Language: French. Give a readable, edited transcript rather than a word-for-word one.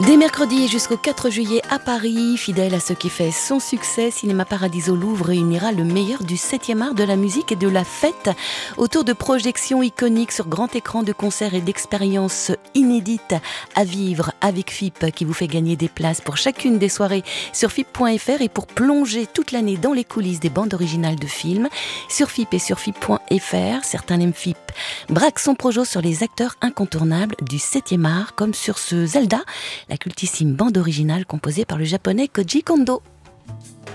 Dès mercredi jusqu'au 4 juillet à Paris, fidèle à ce qui fait son succès, Cinéma Paradiso Louvre réunira le meilleur du 7e art de la musique et de la fête autour de projections iconiques sur grand écran, de concerts et d'expériences inédites à vivre avec FIP, qui vous fait gagner des places pour chacune des soirées sur FIP.fr, et pour plonger toute l'année dans les coulisses des bandes originales de films sur FIP et sur FIP.fr. Certains aiment FIP braque son projet sur les acteurs incontournables du 7e art, comme sur ce Zelda, la cultissime bande originale composée par le japonais Koji Kondo.